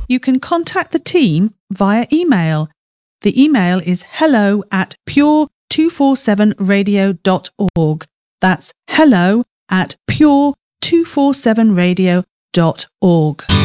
you can contact the team via email. The email is hello@pure247radio.org. That's hello@pure247radio.org.